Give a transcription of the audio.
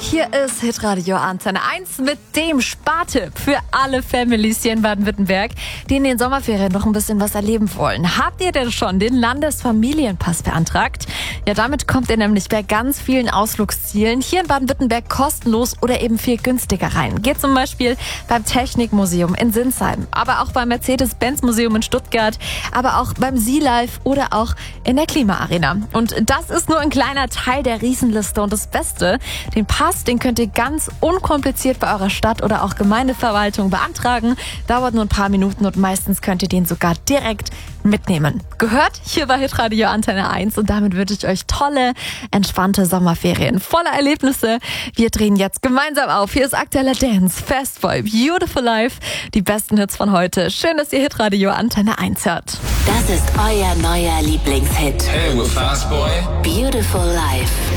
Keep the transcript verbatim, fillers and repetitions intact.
Hier ist Hitradio Antenne eins mit dem Spartipp für alle Families hier in Baden-Württemberg, die in den Sommerferien noch ein bisschen was erleben wollen. Habt ihr denn schon den Landesfamilienpass beantragt? Ja, damit kommt ihr nämlich bei ganz vielen Ausflugszielen hier in Baden-Württemberg kostenlos oder eben viel günstiger rein. Geht zum Beispiel beim Technikmuseum in Sinsheim, aber auch beim Mercedes-Benz-Museum in Stuttgart, aber auch beim Sea Life oder auch in der Klimaarena. Und das ist nur ein kleiner Teil der Riesenliste und das Beste, den Pass, den könnt ihr ganz unkompliziert bei eurer Stadt oder auch Gemeindeverwaltung beantragen. Dauert nur ein paar Minuten und meistens könnt ihr den sogar direkt mitnehmen. Gehört? Hier bei Hitradio Antenne eins und damit wünsche ich euch tolle, entspannte Sommerferien voller Erlebnisse. Wir drehen jetzt gemeinsam auf. Hier ist aktueller Dance, Fastboy, Beautiful Life. Die besten Hits von heute. Schön, dass ihr Hitradio Antenne eins hört. Das ist euer neuer Lieblingshit. Hey, we're Fastboy. Beautiful Life.